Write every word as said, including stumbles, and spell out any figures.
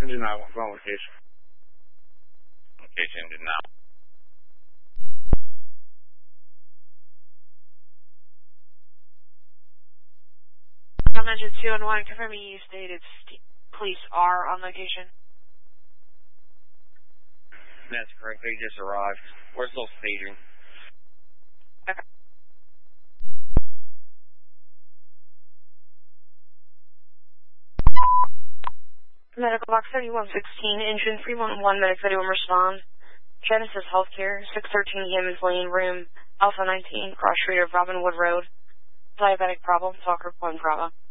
Engine nine one, phone location. Location engine now. I'm engine two and one, confirming you stated police are on location. That's correct, they just arrived. We're still staging. Okay. Medical box thirty-one sixteen, engine three one one, medic thirty-one respond. Genesis Healthcare, six thirteen Hammond Lane, room Alpha nineteen, cross street of Robinwood Road. Diabetic problem, Talker, one Bravo.